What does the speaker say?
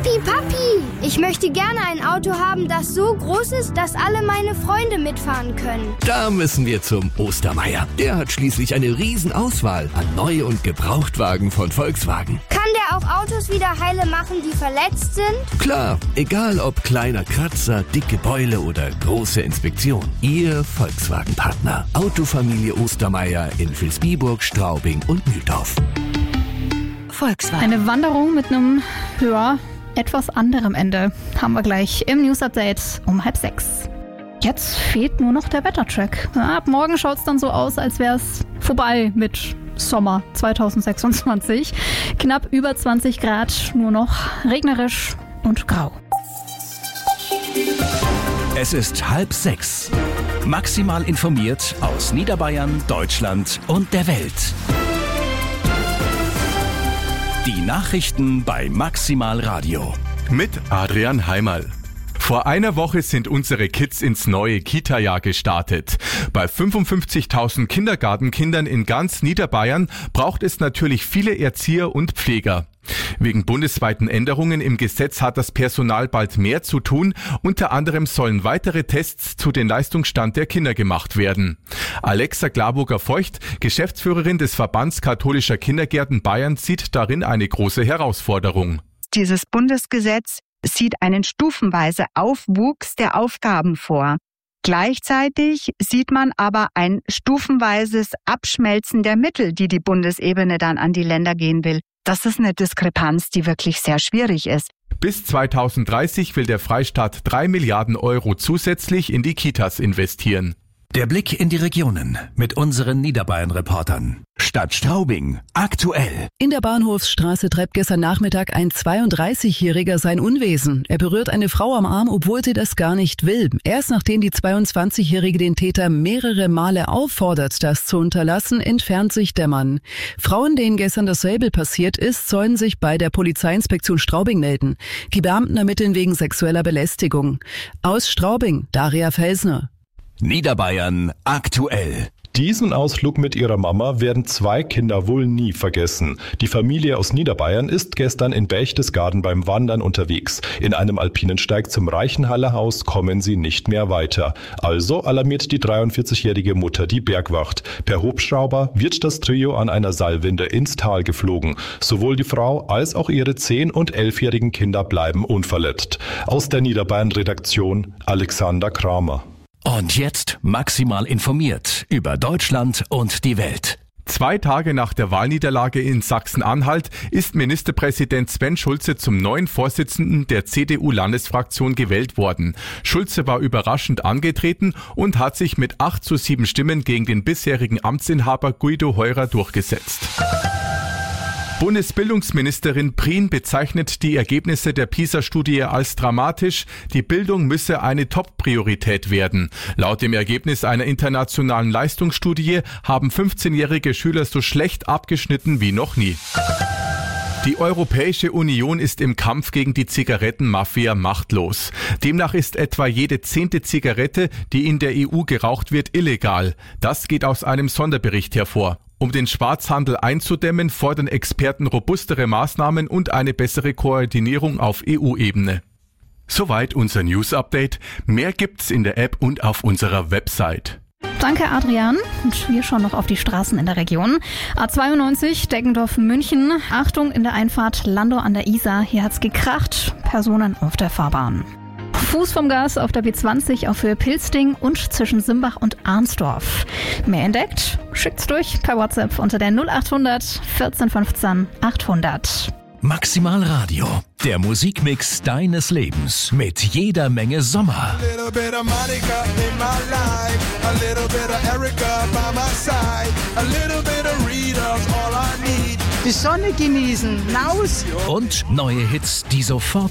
Papi, ich möchte gerne ein Auto haben, das so groß ist, dass alle meine Freunde mitfahren können. Da müssen wir zum Ostermeier. Der hat schließlich eine Riesenauswahl an Neu- und Gebrauchtwagen von Volkswagen. Kann der auch Autos wieder heile machen, die verletzt sind? Klar, egal ob kleiner Kratzer, dicke Beule oder große Inspektion. Ihr Volkswagen-Partner. Autofamilie Ostermeier in Vilsbiburg, Straubing und Mühldorf. Volkswagen. Eine Wanderung mit einem, etwas anderem Ende haben wir gleich im News-Update um 5:30. Jetzt fehlt nur noch der Wettercheck. Ab morgen schaut es dann so aus, als wäre es vorbei mit Sommer 2026. Knapp über 20 Grad, nur noch regnerisch und grau. Es ist 5:30. Maximal informiert aus Niederbayern, Deutschland und der Welt. Die Nachrichten bei Maximal Radio. Mit Adrian Heimerl. Vor einer Woche sind unsere Kids ins neue Kita-Jahr gestartet. Bei 55.000 Kindergartenkindern in ganz Niederbayern braucht es natürlich viele Erzieher und Pfleger. Wegen bundesweiten Änderungen im Gesetz hat das Personal bald mehr zu tun. Unter anderem sollen weitere Tests zu den Leistungsstand der Kinder gemacht werden. Alexa Glaburger-Feucht, Geschäftsführerin des Verbands katholischer Kindergärten Bayern, sieht darin eine große Herausforderung. Dieses Bundesgesetz sieht einen stufenweise Aufwuchs der Aufgaben vor. Gleichzeitig sieht man aber ein stufenweises Abschmelzen der Mittel, die die Bundesebene dann an die Länder gehen will. Das ist eine Diskrepanz, die wirklich sehr schwierig ist. Bis 2030 will der Freistaat 3 Milliarden Euro zusätzlich in die Kitas investieren. Der Blick in die Regionen mit unseren Niederbayern-Reportern. Stadt Straubing, aktuell. In der Bahnhofsstraße treibt gestern Nachmittag ein 32-Jähriger sein Unwesen. Er berührt eine Frau am Arm, obwohl sie das gar nicht will. Erst nachdem die 22-Jährige den Täter mehrere Male auffordert, das zu unterlassen, entfernt sich der Mann. Frauen, denen gestern dasselbe passiert ist, sollen sich bei der Polizeiinspektion Straubing melden. Die Beamten ermitteln wegen sexueller Belästigung. Aus Straubing, Daria Felsner. Niederbayern, aktuell. Diesen Ausflug mit ihrer Mama werden 2 Kinder wohl nie vergessen. Die Familie aus Niederbayern ist gestern in Berchtesgaden beim Wandern unterwegs. In einem alpinen Steig zum Reichenhaller Haus kommen sie nicht mehr weiter. Also alarmiert die 43-jährige Mutter die Bergwacht. Per Hubschrauber wird das Trio an einer Seilwinde ins Tal geflogen. Sowohl die Frau als auch ihre 10- und 11-jährigen Kinder bleiben unverletzt. Aus der Niederbayern-Redaktion Alexander Kramer. Und jetzt maximal informiert über Deutschland und die Welt. 2 Tage nach der Wahlniederlage in Sachsen-Anhalt ist Ministerpräsident Sven Schulze zum neuen Vorsitzenden der CDU-Landesfraktion gewählt worden. Schulze war überraschend angetreten und hat sich mit 8:7 Stimmen gegen den bisherigen Amtsinhaber Guido Heurer durchgesetzt. Bundesbildungsministerin Prien bezeichnet die Ergebnisse der PISA-Studie als dramatisch. Die Bildung müsse eine Top-Priorität werden. Laut dem Ergebnis einer internationalen Leistungsstudie haben 15-jährige Schüler so schlecht abgeschnitten wie noch nie. Die Europäische Union ist im Kampf gegen die Zigarettenmafia machtlos. Demnach ist etwa jede 10. Zigarette, die in der EU geraucht wird, illegal. Das geht aus einem Sonderbericht hervor. Um den Schwarzhandel einzudämmen, fordern Experten robustere Maßnahmen und eine bessere Koordinierung auf EU-Ebene. Soweit unser News-Update. Mehr gibt's in der App und auf unserer Website. Danke, Adrian. Und wir schauen noch auf die Straßen in der Region. A92, Deggendorf-München. Achtung in der Einfahrt Landau an der Isar. Hier hat's gekracht. Personen auf der Fahrbahn. Fuß vom Gas auf der B20 auf Höhe Pilsting und zwischen Simbach und Arnsdorf. Mehr entdeckt? Schickt's durch per WhatsApp unter der 0800 14 15 800. Maximal Radio, der Musikmix deines Lebens mit jeder Menge Sommer. Die Sonne genießen, raus. Und neue Hits, die sofort